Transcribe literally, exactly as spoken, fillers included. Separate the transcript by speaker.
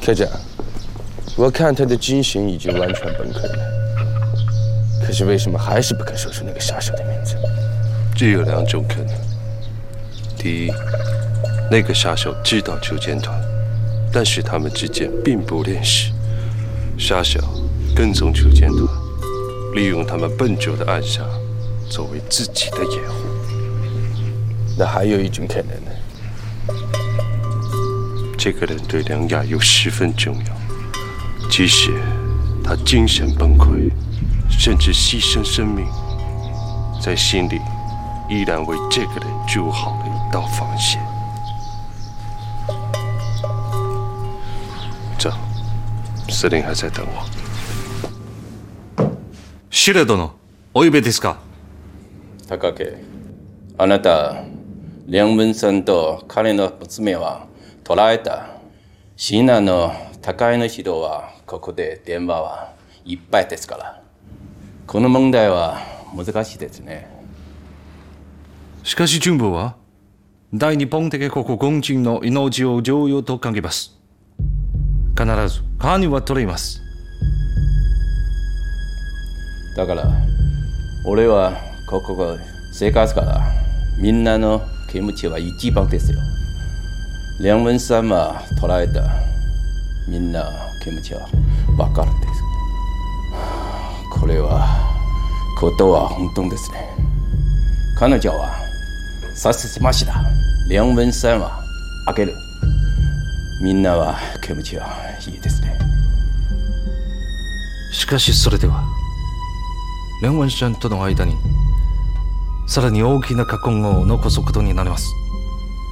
Speaker 1: 科长，我看他的军衔已经完全崩溃了，可是为什么还是不肯说出那个杀手的名字？
Speaker 2: 只有两种可能：第一，那个杀手知道九剑团，但是他们之间并不认识，傻小跟踪九剑团，利用他们笨拙的暗杀，作为自己的掩护。
Speaker 1: 那还有一种可能呢？
Speaker 2: 这个人对梁雅又十分重要，即使他精神崩溃，甚至牺牲生命，在心里依然为这个人筑好了一道防线。走，司令还在等我。
Speaker 3: シュレ殿、お呼びですか？
Speaker 4: 高家、あなた梁文さんと彼の娘は捕らえた。シナの高井の指導はここで電話はいっぱいですから。この問題は難しいですね。
Speaker 3: しかし準部は大日本的国軍人の命を重要と考えます。必ず関与は取れます。
Speaker 4: だから俺はここが生活からみんなの気持ちは一番ですよ。梁文さんは捕らえたみんな気持ちは分かるんです。これはことは本当ですね。彼女は殺しました。梁文さんは開ける。みんなは気持ちはいいですね。
Speaker 3: しかしそれでは梁文さんとの間にさらに大きな禍根を残すことになります。